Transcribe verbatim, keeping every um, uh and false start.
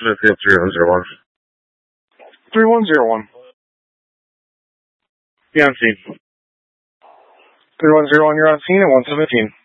Smithfield three one zero one. three one zero one. Be on scene. three one zero one, you're on scene at one seventeen.